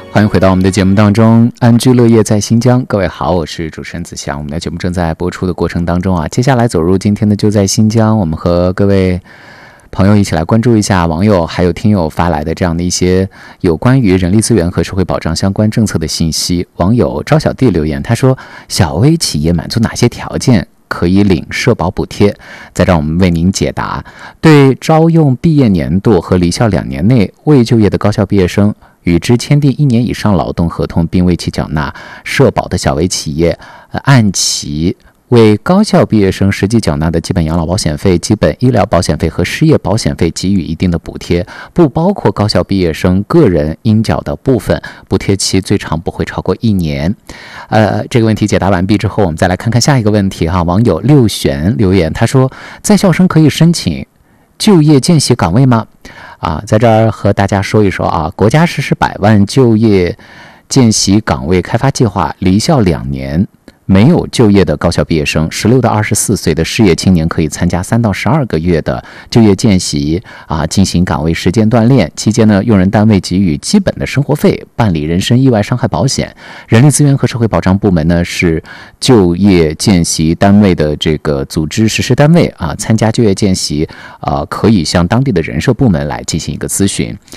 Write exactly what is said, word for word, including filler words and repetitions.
欢迎回到我们的节目当中，安居乐业在新疆。各位好，我是主持人子祥。我们的节目正在播出的过程当中啊，接下来走入今天的就在新疆，我们和各位朋友一起来关注一下网友还有听友发来的这样的一些有关于人力资源和社会保障相关政策的信息。网友赵小弟留言，他说：小微企业满足哪些条件可以领社保补贴？在这儿我们为您解答。对招用毕业年度和离校两年内未就业的高校毕业生，与之签订一年以上劳动合同并为其缴纳社保的小微企业，呃、按其为高校毕业生实际缴纳的基本养老保险费、基本医疗保险费和失业保险费给予一定的补贴，不包括高校毕业生个人应缴的部分，补贴期最长不会超过一年。呃，这个问题解答完毕之后，我们再来看看下一个问题哈。网友六玄留言，他说：在校生可以申请就业见习岗位吗？啊，在这儿和大家说一说啊，国家实施百万就业见习岗位开发计划，离校两年没有就业的高校毕业生，十六到二十四岁的失业青年可以参加三到十二个月的就业见习啊，进行岗位实践锻炼。期间呢，用人单位给予基本的生活费，办理人身意外伤害保险。人力资源和社会保障部门呢是就业见习单位的这个组织实施单位啊，参加就业见习啊，可以向当地的人社部门来进行一个咨询。